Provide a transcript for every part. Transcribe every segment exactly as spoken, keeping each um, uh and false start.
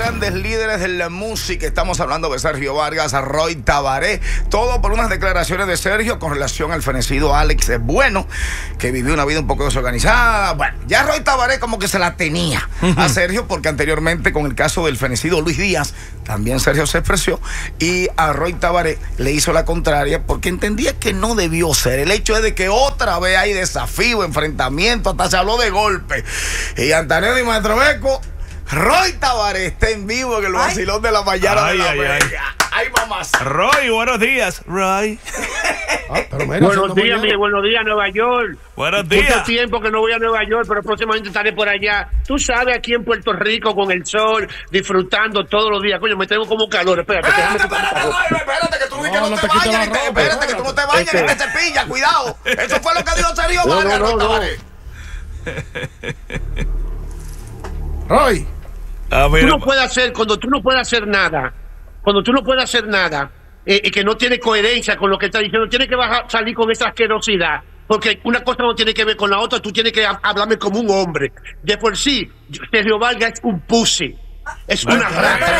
grandes líderes de la música. Estamos hablando de Sergio Vargas, Roy Tabaré. Todo por unas declaraciones de Sergio con relación al fenecido Alex Bueno, que vivió una vida un poco desorganizada. Bueno, ya Roy Tabaré como que se la tenía a Sergio, porque anteriormente con el caso del fenecido Luis Díaz, también Sergio se expresó y a Roy Tabaré le hizo la contraria porque entendía que no debió ser. El hecho es de que otra vez hay desafío, enfrentamiento, hasta se habló de golpe. Y Antonio y Maestro Beco, Roy Tabaré está en vivo en el vacilón de la mañana ay, de la ay, Vega. Ay, mamás. Roy, buenos días, Roy. Ah, pero mira, buenos días, mi, buenos días, Nueva York. Buenos días. Mucho tiempo que no voy a Nueva York, pero próximamente estaré por allá. Tú sabes, aquí en Puerto Rico, con el sol, disfrutando todos los días. Coño, me tengo como calor. Espérate, espérate, espérate, espérate, espérate, que tú no, que no, no te, te bañas, te, espérate, que tú no te bañas este. ni te cepillas, cuidado. Eso fue lo que dijo Sergio no, Vargas, no, Roy no, Tabaré. Roy. Ah, tú no puedes hacer, cuando tú no puedes hacer nada, cuando tú no puedes hacer nada, eh, y que no tiene coherencia con lo que está diciendo, tienes que bajar, salir con esa asquerosidad, porque una cosa no tiene que ver con la otra, tú tienes que hablarme como un hombre. De por sí, Sergio Vargas es un pussy. Es una rata.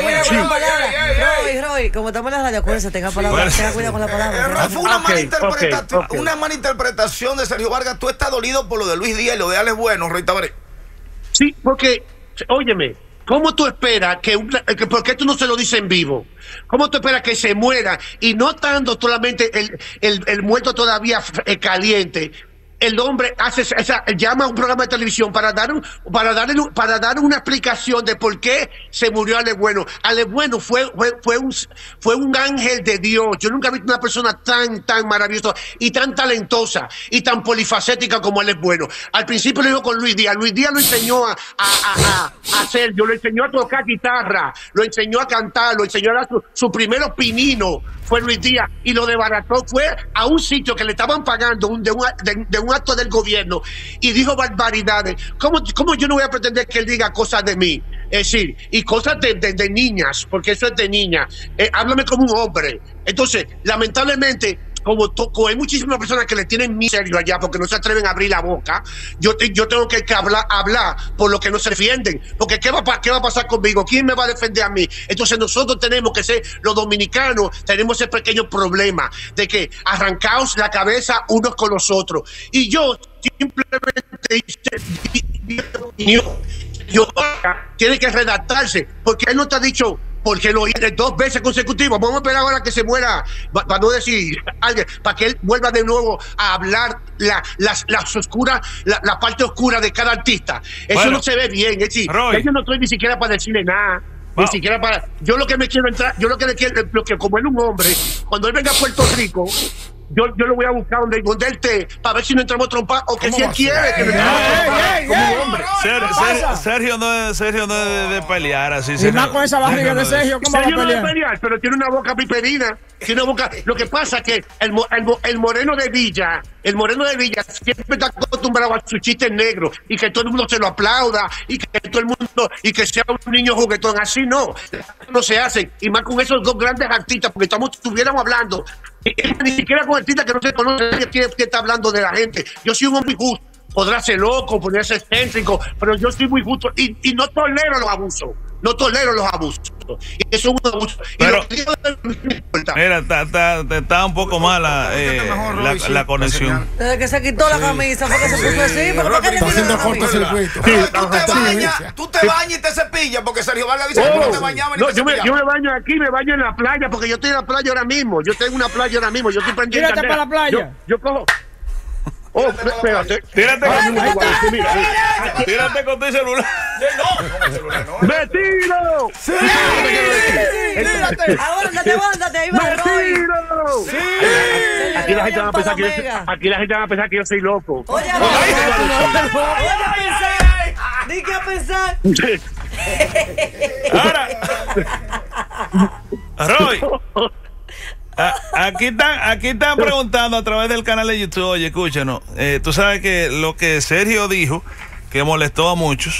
Roy, Roy, como estamos en la radio, acuérdense, tenga palabras, tenga cuidado con la palabra. Fue una, okay, malinterpretación, okay, okay. una malinterpretación de Sergio Vargas. Tú estás dolido por lo de Luis Díaz y lo de Alex Bueno, Roy Tabaré. Sí, porque, óyeme, ¿cómo tú esperas que, una, que por qué tú no se lo dices en vivo? ¿Cómo tú esperas que se muera y no estando solamente el, el, el muerto todavía eh, caliente? El hombre hace esa, llama a un programa de televisión para dar un, para darle para dar una explicación de por qué se murió Alex Bueno. Alex Bueno fue, fue, fue un fue un ángel de Dios. Yo nunca he visto una persona tan, tan maravillosa y tan talentosa y tan polifacética como Alex Bueno. Al principio lo dijo con Luis Díaz. Luis Díaz lo enseñó a, a, a, a, a Sergio, lo enseñó a tocar guitarra, lo enseñó a cantar, lo enseñó a dar su, su primero pinino. Fue Luis Díaz, y lo desbarató, fue a un sitio que le estaban pagando un, de, un, de, de un acto del gobierno y dijo barbaridades. ¿Cómo, cómo yo no voy a pretender que él diga cosas de mí? Es decir, y cosas de, de, de niñas, porque eso es de niñas. Eh, háblame como un hombre. Entonces, lamentablemente, como, como hay muchísimas personas que le tienen miedo Sergio allá porque no se atreven a abrir la boca, yo, te, yo tengo que, que hablar, hablar por lo que no se defienden, porque ¿qué va, ¿qué va a pasar conmigo? ¿Quién me va a defender a mí? Entonces nosotros tenemos que ser, los dominicanos, tenemos ese pequeño problema de que arrancaos la cabeza unos con los otros. Y yo simplemente hice, yo, tiene que redactarse, porque él no te ha dicho, porque lo hice dos veces consecutivas. Vamos a esperar ahora que se muera, para no decir alguien, para que él vuelva de nuevo a hablar la, las, las oscuras, la, la parte oscura de cada artista. Eso bueno, no se ve bien. Es decir, yo no estoy ni siquiera para decirle nada. Wow. Ni siquiera para. Yo lo que me quiero entrar, yo lo que le quiero, lo que como él es un hombre, cuando él venga a Puerto Rico, Yo, yo lo voy a buscar donde, donde él esté para ver si no entramos a trompar o que si él quiere que no entramos a trompar como un hombre. Ser, ser, Sergio no es, Sergio no es de, de pelear así. Y más con esa barriga de Sergio, ¿cómo Sergio va a pelear? no es de pelear, pero tiene una boca piperina. Tiene una boca. Lo que pasa es que el, el, el moreno de Villa, el moreno de Villa siempre está acostumbrado a su chiste negro y que todo el mundo se lo aplauda y que todo el mundo y que sea un niño juguetón. Así no, no se hace. Y más con esos dos grandes artistas, porque estamos estuviéramos hablando. Ni siquiera con artistas que no se conoce que, que está hablando de la gente. Yo soy un hombre muy justo. Podrá ser loco, ponerse excéntrico, pero yo soy muy justo y, y no tolero los abusos. No tolero los abusos. Y eso es un abuso. Pero, mira, está, está, está un poco mala eh, la, la conexión. Desde que se quitó la camisa, fue que se puso así. ¿Pero por qué está haciendo cortocircuito? Tú te bañas, tú te bañas y te cepillas, porque Sergio Vargas dice que no te bañaba ni no, te yo, me, cepillaba. yo me baño aquí, me baño en la playa, porque yo estoy en la playa ahora mismo. Yo tengo una playa ahora mismo. Yo estoy prendiendo. Tírate para la playa. Yo, yo cojo. Oh, espérate. Tírate con tu celular. Tírate con tu celular. No, no, el celular no. ¡Me tiro! ¡Sí! ¡Tírate! Ahora andate, andate, ahí va ¡Me Roy. tiro! ¡Sí! Aquí la gente va a pensar que yo, aquí la gente va a pensar que yo soy loco. Oye, oye a pensar. Di que a pensar. Ahora, Roy. A, aquí están, aquí están preguntando a través del canal de YouTube. Oye, escúchanos, eh, tú sabes que lo que Sergio dijo, que molestó a muchos,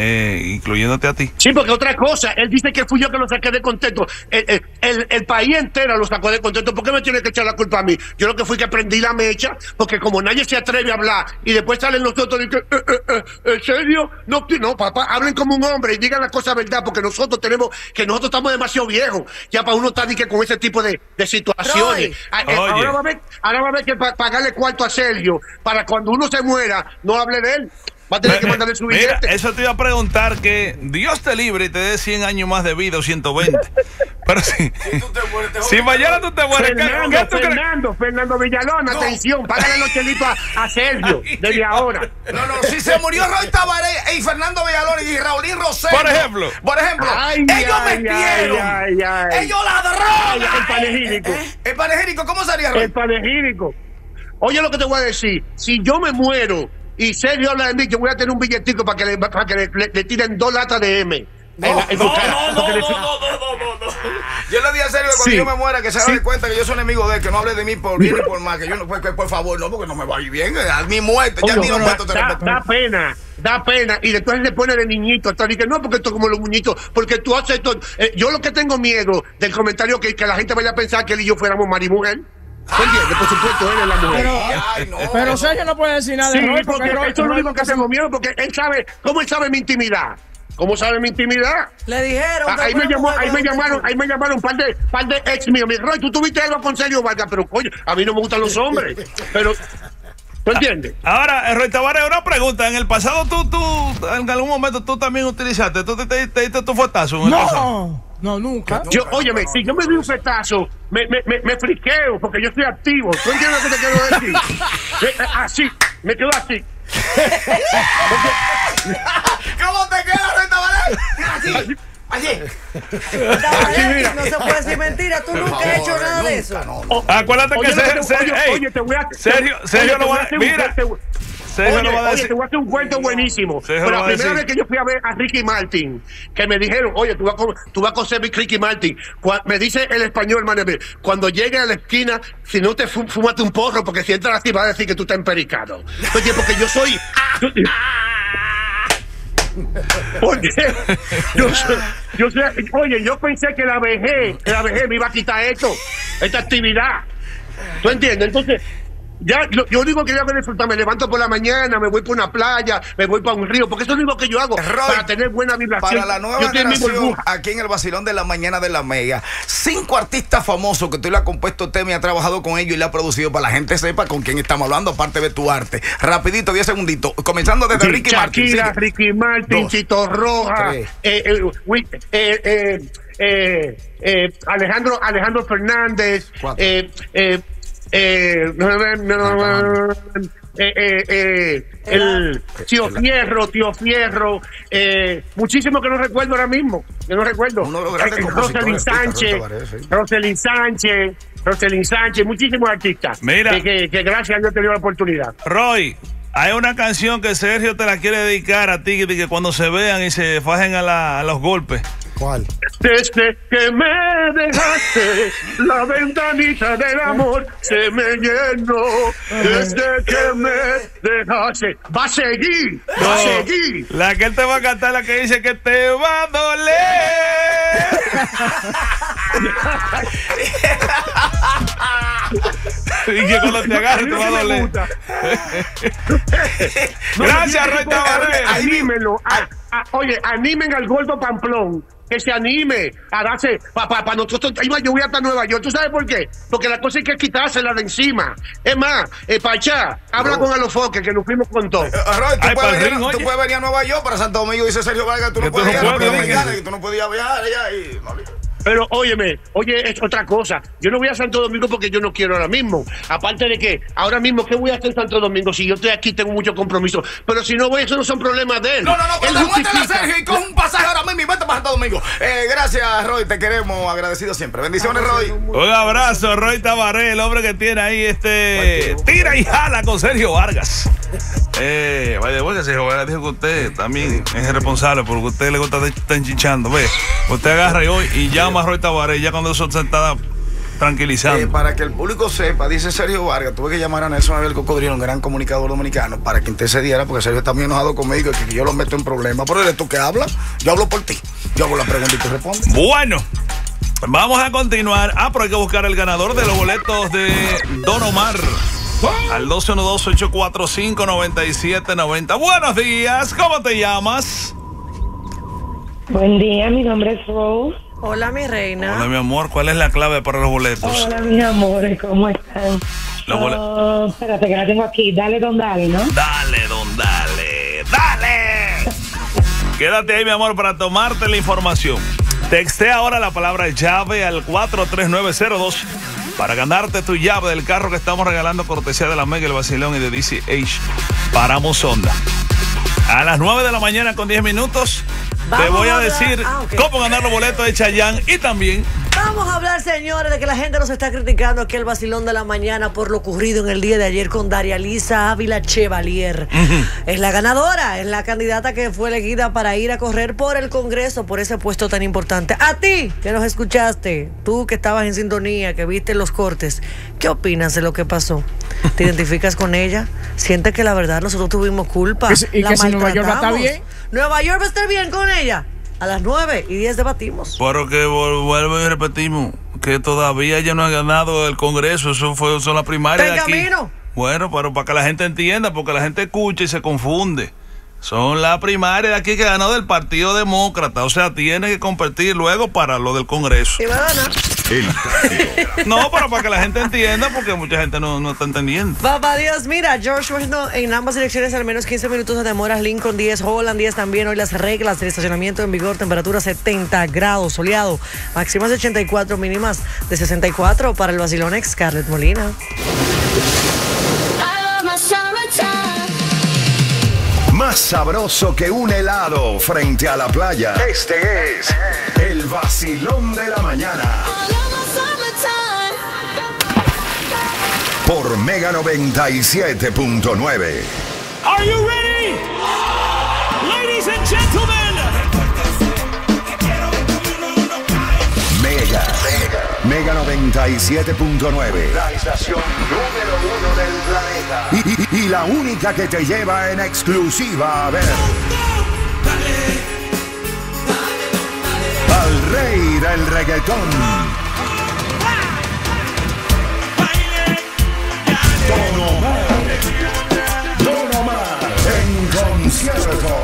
eh, incluyéndote a ti. Sí, porque otra cosa, él dice que fui yo que lo saqué de contexto. El, el, el, el país entero lo sacó de contexto. ¿Por qué me tiene que echar la culpa a mí? Yo lo que fui que prendí la mecha, porque como nadie se atreve a hablar y después salen nosotros y dicen, eh, eh, eh, ¿en serio? No, no, papá, hablen como un hombre y digan la cosa verdad, porque nosotros tenemos, que nosotros estamos demasiado viejos ya para uno estar ni que con ese tipo de, de situaciones. A, eh, ahora, va a haber, ahora va a haber que pa pagarle cuarto a Sergio para cuando uno se muera, no hable de él. Va a tener que mandarle su billete. Mira, eso te iba a preguntar, que Dios te libre y te dé cien años más de vida o ciento veinte. Pero si, si, tú te mueres, te si mañana tú te mueres, Fernando, ¿qué, qué tú Fernando, crees? Fernando Villalón, no. Atención, págale los chelitos a, a Sergio desde ahora. No, no, si se murió Roy Tabaré y Fernando Villalón y Raulín Rosero. Por ejemplo. Por ejemplo, ay, ellos ay, metieron. Ay, ay, ay. Ellos ladrones. El panegírico. ¿Eh? El panegírico, ¿cómo sería, Roy? El panegírico. Oye lo que te voy a decir. Si yo me muero y Sergio habla de mí, yo voy a tener un billetico para que le, para que le, le, le tiren dos latas de M. No, en la, en no, cara, no, no, no, no, no, no, no. Yo le dije a Sergio que cuando sí. yo me muera, que se sí. dé cuenta que yo soy enemigo de él, que no hable de mí por bien y por mal, que yo no, pues, que por favor, no, porque no me va a ir bien, a mi muerte, ya ni no, da, da, da pena, da pena, y después se pone de niñito, hasta que no, porque esto es como los muñitos, porque tú haces esto, eh, yo lo que tengo miedo del comentario que, que la gente vaya a pensar que él y yo fuéramos marido y mujer. ¿Me entiendes? Por supuesto, él es la mujer. Pero, ay, no, pero Sergio no puede decir nada de sí, Roy, porque, porque eso es lo único que tengo miedo, porque él sabe, ¿cómo él sabe mi intimidad? ¿Cómo sabe mi intimidad? Le dijeron. Ah, ahí me llamó, ahí me llamaron, ahí me llamaron un par de, par de ex míos. Mi Roy, tú tuviste algo con Sergio Vargas, pero coño, a mí no me gustan los hombres. Pero, ¿tú entiendes? Ahora, Roy Tabaré, una pregunta. En el pasado, tú, tú, en algún momento, tú también utilizaste, tú te, te, te diste tu fuetazo en el no. pasado. No, nunca. Yo, óyeme, si yo me doy un fetazo, me, me, me, me friqueo porque yo estoy activo. ¿Tú entiendes lo que te quiero decir? eh, así, me quedo así. ¿Cómo te quedas, Roy Tabaré? Así. Así. Tabaré, no se puede decir mentira. Tú nunca has hecho nada de eso. No, no. Acuérdate que Sergio, Sergio, oye, te voy a Sergio, Sergio lo va a mira. Oye, oye, te voy a hacer un cuento buenísimo. Pero la primera vez que yo fui a ver a Ricky Martin, que me dijeron, oye, tú vas a, tú vas a conocer a Ricky Martin. Cuando, me dice el español, hermano, cuando llegue a la esquina, si no te fúmate un porro, porque si entras así va a decir que tú estás empericado. Oye, porque yo soy... Porque yo soy, yo soy, oye, yo pensé que la vejez, la vejez me iba a quitar esto, esta actividad. ¿Tú entiendes? Entonces... Ya, lo, yo digo que yo hago disfrutar, me levanto por la mañana, me voy por una playa, me voy para un río, porque eso es lo único que yo hago, Roy, para tener buena vibración. Para la nueva generación, aquí en el Vacilón de la Mañana de la Mega, cinco artistas famosos que tú le has compuesto tema y has trabajado con ellos y le has producido para la gente sepa con quién estamos hablando, aparte de tu arte. Rapidito, diez segunditos, comenzando desde sí, Ricky Martin. Shakira, Ricky Martin, Dos, Chito Roja, eh, eh, eh, eh, eh, eh, Alejandro, Alejandro Fernández, eh, eh, Eh, no, no, no, eh, eh, eh, el Tío Fierro, Tío Fierro, eh, muchísimo que no recuerdo ahora mismo, que no recuerdo. Eh, Roselyn Sánchez, Roselyn Sánchez, Roselyn Sánchez, muchísimos artistas. Mira, que, que, que gracias a Dios he tenido la oportunidad. Roy, hay una canción que Sergio te la quiere dedicar a ti, que cuando se vean y se fajen a, la, a los golpes. ¿Cuál? Desde que me dejaste, la ventanita del amor se me llenó. Desde que me dejaste, va a seguir, va no, a seguir. La que él te va a cantar, la que dice que te va a doler. Y que cuando te agarre te va a doler. Gracias, Roy Tabaré. Anímenlo. A, a, oye, animen al gordo Pamplón. Que se anime a darse para pa, pa nosotros. Yo voy hasta Nueva York. ¿Tú sabes por qué? Porque la cosa hay que quitársela de encima. Es más, eh, Pachá, habla no. con Alofoque, que nos fuimos con todo. Eh, Roy, tú, Ay, puedes venir, ring, tú puedes venir a Nueva York para Santo Domingo, dice Sergio Vargas. Tú no puedes ir a Dominicana, y tú no podías viajar allá. Y, no, pero óyeme, oye, es otra cosa. Yo no voy a Santo Domingo porque yo no quiero ahora mismo. Aparte de que, ahora mismo, ¿qué voy a hacer en Santo Domingo? Si yo estoy aquí, tengo mucho compromiso. Pero si no voy, eso no son problemas de él. No, no, no, pues aguántale a Sergio y coge un pasaje ahora mismo y vete para Santo Domingo. Eh, gracias, Roy, te queremos, agradecido siempre. Bendiciones, Roy. Un abrazo, Roy Tabaré, el hombre que tiene ahí este tira y jala con Sergio Vargas. Eh, vaya, bueno, Sergio Vargas dijo que usted también es responsable porque a usted le gusta estar enchichando. Ve, usted agarra y hoy y llama a Roy Tabaré, ya cuando son sentadas tranquilizando. Eh, para que el público sepa, dice Sergio Vargas, tuve que llamar a Nelson Abel Cocodrilo, un gran comunicador dominicano, para que intercediera, porque Sergio está muy enojado conmigo y que yo lo meto en problemas. Pero eres tú que hablas, yo hablo por ti. Yo hago la pregunta y tú respondes. Bueno, vamos a continuar. Ah, pero hay que buscar el ganador de los boletos de Don Omar. Al dos uno dos, ocho cuatro cinco, nueve siete nueve cero. Buenos días, ¿cómo te llamas? Buen día, mi nombre es Rose. Hola, mi reina. Hola, mi amor, ¿cuál es la clave para los boletos? Hola, mis amores, ¿cómo están? Los boletos. Oh, espérate, que la tengo aquí. Dale, don Dale, ¿no? Dale, don Dale, dale. Quédate ahí, mi amor, para tomarte la información. Textea ahora la palabra llave al cuatro tres nueve cero dos para ganarte tu llave del carro que estamos regalando cortesía de la Mega, el Vacilón y de D C H. Paramos Honda. A las nueve de la mañana con diez minutos Vamos te voy a, a hablar- decir ah, okay. cómo ganar los boletos de Chayanne y también Vamos a hablar, señores, de que la gente nos está criticando aquí el vacilón de la mañana por lo ocurrido en el día de ayer con Daria Lisa Ávila Chevalier. Uh-huh. Es la ganadora, es la candidata que fue elegida para ir a correr por el Congreso, por ese puesto tan importante. A ti, que nos escuchaste, tú que estabas en sintonía, que viste los cortes, ¿qué opinas de lo que pasó? ¿Te identificas con ella? ¿Sientes que la verdad nosotros tuvimos culpa? ¿Y, si- y ¿La que si Nueva York va a estar maltratamos? bien? ¿Nueva York va a estar bien con ella? A las nueve y diez debatimos. pero que vol- vuelvo y repetimos que todavía ella no ha ganado el Congreso. Eso fue, son las primarias ¿Está en de aquí. camino? Bueno, pero para que la gente entienda, porque la gente escucha y se confunde. Son las primarias de aquí que ganó del Partido Demócrata. O sea, tiene que competir luego para lo del Congreso. Y va a ganar. No, pero para que la gente entienda, porque mucha gente no, no está entendiendo. Papá Dios, mira, George Washington en ambas elecciones al menos quince minutos de demoras, Lincoln diez, Holland diez también. Hoy las reglas del estacionamiento en vigor, temperatura setenta grados, soleado, máximas de ochenta y cuatro, mínimas de sesenta y cuatro para el vacilón ex Scarlett Molina. Más sabroso que un helado frente a la playa. Este es el vacilón de la mañana. Por Mega noventa y siete punto nueve. Are you ready? Ladies and gentlemen. Mega. Mega noventa y siete punto nueve. La estación número uno del planeta. Y, y- y la única que te lleva en exclusiva a ver al rey del reggaetón. Don Omar. Don Omar en concierto.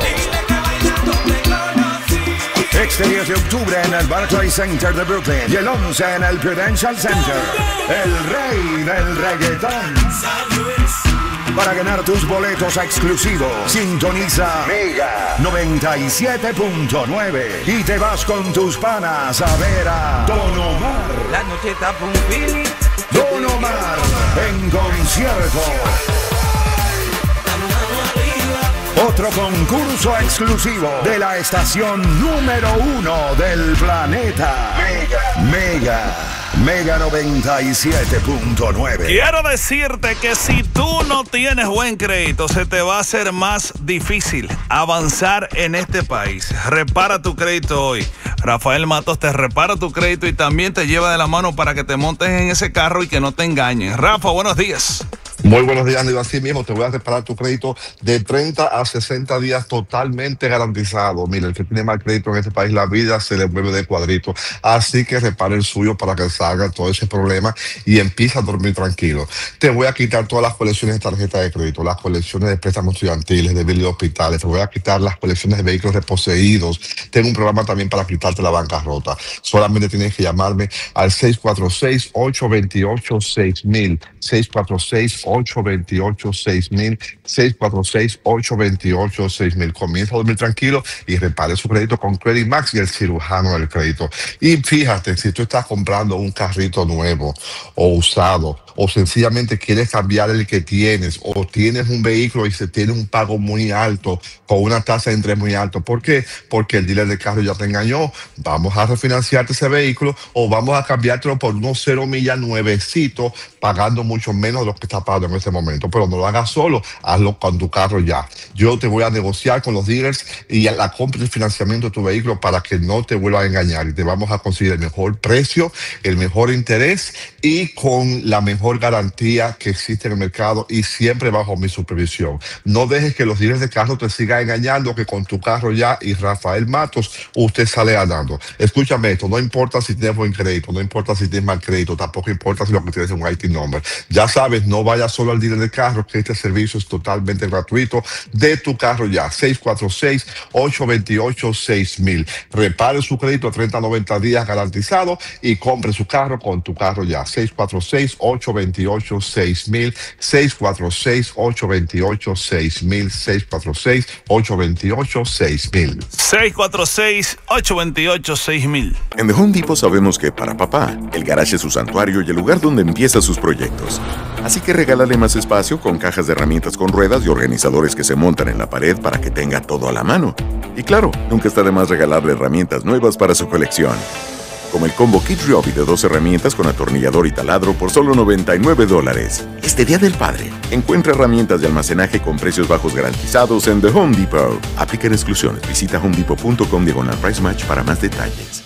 Este diez de octubre en el Barclays Center de Brooklyn y el once en el Prudential Center. El rey del reggaetón. Para ganar tus boletos exclusivos, sintoniza Mega noventa y siete punto nueve y te vas con tus panas a ver a Don Omar. La noche está por un feeling. Don Omar en concierto. Otro concurso exclusivo de la estación número uno del planeta. Mega. Mega. Mega noventa y siete punto nueve. Quiero decirte que si tú no tienes buen crédito, se te va a hacer más difícil avanzar en este país. Repara tu crédito hoy. Rafael Matos te repara tu crédito y también te lleva de la mano para que te montes en ese carro y que no te engañen. Rafa, buenos días. Muy buenos días, Andy. Así mismo te voy a reparar tu crédito de treinta a sesenta días totalmente garantizado. Mira, el que tiene mal crédito en este país, la vida se le mueve de cuadrito. Así que repare el suyo para que salga todo ese problema y empieza a dormir tranquilo. Te voy a quitar todas las colecciones de tarjeta de crédito, las colecciones de préstamos estudiantiles, de bill de hospitales. Te voy a quitar las colecciones de vehículos reposeídos. Tengo un programa también para quitarte la bancarrota. Solamente tienes que llamarme al seis cuatro seis, ocho dos ocho, seis mil. seis cuatro seis, ocho dos ocho, seis mil. seis cuatro seis, ocho dos ocho, seis mil. Comienza a dormir tranquilo y repare su crédito con Credit Max y el cirujano del crédito. Y fíjate, si tú estás comprando un carrito nuevo o usado o sencillamente quieres cambiar el que tienes, o tienes un vehículo y se tiene un pago muy alto, con una tasa de interés muy alto. ¿Por qué? Porque el dealer de carro ya te engañó. Vamos a refinanciarte ese vehículo o vamos a cambiártelo por unos cero millas nuevecitos, pagando mucho menos de lo que está pagando en este momento. Pero no lo hagas solo, hazlo con tu carro ya. Yo te voy a negociar con los dealers y a la compra y el financiamiento de tu vehículo para que no te vuelva a engañar, y te vamos a conseguir el mejor precio, el mejor interés y con la mejor garantía que existe en el mercado, y siempre bajo mi supervisión. No dejes que los dealers de carro te sigan engañando que con tu carro ya y Rafael Matos usted sale ganando. Escúchame esto, no importa si tienes buen crédito, no importa si tienes mal crédito, tampoco importa si lo que tienes es un I T number. Ya sabes, no vayas solo al dealer de carro, que este servicio es totalmente gratuito de tu carro ya. seis cuatro seis, ocho dos ocho, seis mil. Repare su crédito a treinta a noventa días garantizado y compre su carro con tu carro ya. seis cuatro seis, ocho dos ocho, seis mil. seis cuatro seis, ocho dos ocho, seis mil. seis cuatro seis, ocho dos ocho, seis mil. seis cuatro seis, ocho dos ocho, seis mil. En The Home Depot sabemos que para papá, el garaje es su santuario y el lugar donde empieza sus proyectos. Así que regálale más espacio con cajas de herramientas con ruedas y organizadores que se montan en la pared para que tenga todo a la mano. Y claro, nunca está de más regalarle herramientas nuevas para su colección. Como el combo Kid Ryobi de dos herramientas con atornillador y taladro por solo noventa y nueve dólares. Este Día del Padre, encuentra herramientas de almacenaje con precios bajos garantizados en The Home Depot. Aplican exclusiones. Visita homedepot.com diagonal price match para más detalles.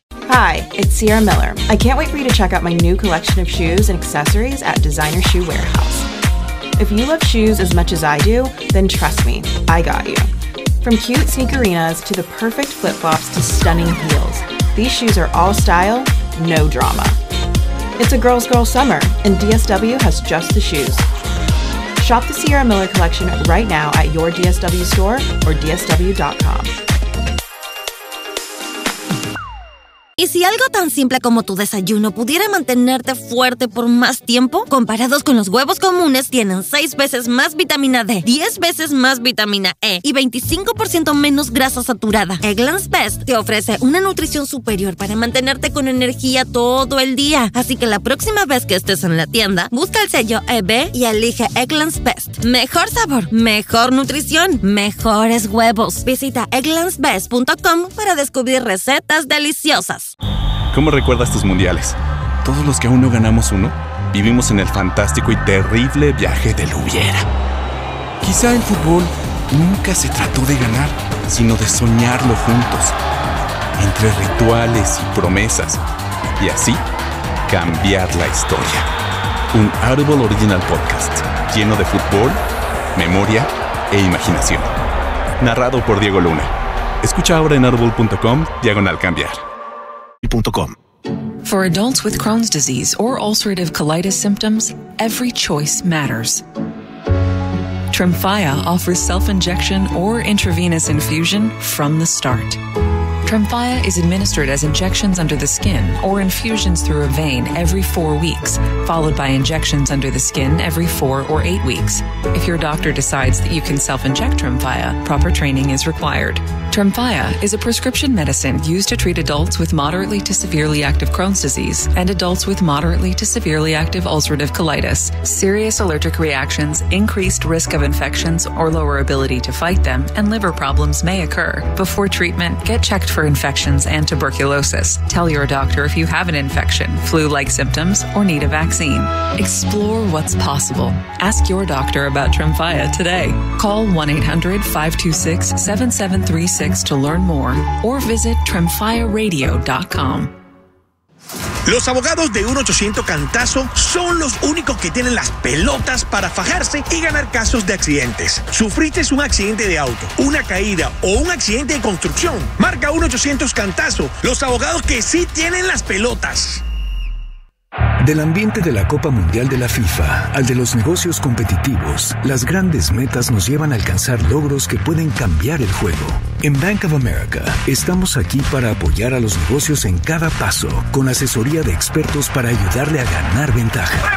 Hi, it's Sierra Miller. I can't wait for you to check out my new collection of shoes and accessories at Designer Shoe Warehouse. If you love shoes as much as I do, then trust me, I got you. From cute sneakerinas to the perfect flip-flops to stunning heels, these shoes are all style, no drama. It's a girl's girl summer, and D S W has just the shoes. Shop the Sierra Miller collection right now at your D S W store or D S W dot com. ¿Y si algo tan simple como tu desayuno pudiera mantenerte fuerte por más tiempo? Comparados con los huevos comunes, tienen seis veces más vitamina D, diez veces más vitamina E y veinticinco por ciento menos grasa saturada. Eggland's Best te ofrece una nutrición superior para mantenerte con energía todo el día. Así que la próxima vez que estés en la tienda, busca el sello E B y elige Eggland's Best. Mejor sabor, mejor nutrición, mejores huevos. Visita egglands best punto com para descubrir recetas deliciosas. ¿Cómo recuerdas tus mundiales? Todos los que aún no ganamos uno, vivimos en el fantástico y terrible viaje del hubiera. Quizá el fútbol nunca se trató de ganar, sino de soñarlo juntos, entre rituales y promesas, y así cambiar la historia. Un Audible Original Podcast, lleno de fútbol, memoria e imaginación. Narrado por Diego Luna. Escucha ahora en audible punto com, diagonal cambiar. For adults with Crohn's disease or ulcerative colitis symptoms, every choice matters. Tremfya offers self-injection or intravenous infusion from the start. Tremfya is administered as injections under the skin or infusions through a vein every four weeks, followed by injections under the skin every four or eight weeks. If your doctor decides that you can self-inject Tremfya, proper training is required. Tremfya is a prescription medicine used to treat adults with moderately to severely active Crohn's disease and adults with moderately to severely active ulcerative colitis. Serious allergic reactions, increased risk of infections or lower ability to fight them, and liver problems may occur. Before treatment, get checked for infections and tuberculosis. Tell your doctor if you have an infection, flu-like symptoms, or need a vaccine. Explore what's possible. Ask your doctor about Tremfya today. Call one eight hundred, five two six, seven seven three six to learn more or visit tremfya radio dot com. Los abogados de uno ochocientos Cantazo son los únicos que tienen las pelotas para fajarse y ganar casos de accidentes. ¿Sufriste un accidente de auto, una caída o un accidente de construcción? Marca uno ochocientos Cantazo, los abogados que sí tienen las pelotas. Del ambiente de la Copa Mundial de la FIFA al de los negocios competitivos, las grandes metas nos llevan a alcanzar logros que pueden cambiar el juego. En Bank of America, estamos aquí para apoyar a los negocios en cada paso, con asesoría de expertos para ayudarle a ganar ventaja.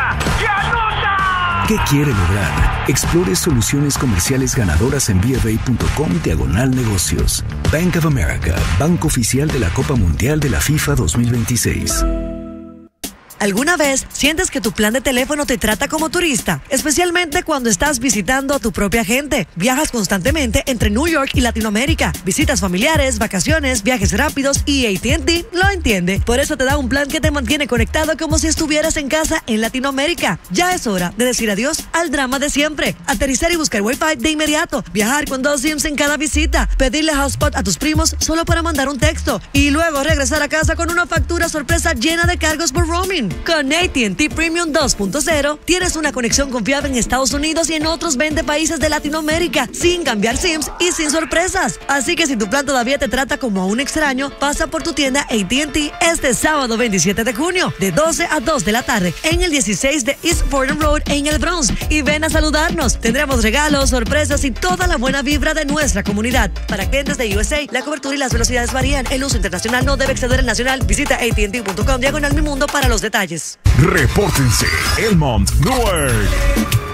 ¿Qué quiere lograr? Explore soluciones comerciales ganadoras en bfa.com diagonal negocios. Bank of America, banco oficial de la Copa Mundial de la FIFA dos mil veintiséis. ¿Alguna vez sientes que tu plan de teléfono te trata como turista? Especialmente cuando estás visitando a tu propia gente. Viajas constantemente entre New York y Latinoamérica. Visitas familiares, vacaciones, viajes rápidos y A T and T lo entiende. Por eso te da un plan que te mantiene conectado como si estuvieras en casa en Latinoamérica. Ya es hora de decir adiós al drama de siempre. Aterrizar y buscar Wi-Fi de inmediato. Viajar con dos SIMs en cada visita. Pedirle hotspot a tus primos solo para mandar un texto. Y luego regresar a casa con una factura sorpresa llena de cargos por roaming. Con A T and T Premium dos punto cero tienes una conexión confiable en Estados Unidos y en otros veinte países de Latinoamérica, sin cambiar SIMs y sin sorpresas. Así que si tu plan todavía te trata como a un extraño, pasa por tu tienda A T and T este sábado veintisiete de junio, de doce a dos de la tarde, en el dieciséis de East Fordham Road en el Bronx. Y ven a saludarnos. Tendremos regalos, sorpresas y toda la buena vibra de nuestra comunidad. Para clientes de U S A, la cobertura y las velocidades varían. El uso internacional no debe exceder el nacional. Visita A T and T punto com diagonal mi mundo para los detalles. Repórtense, Elmont Newark.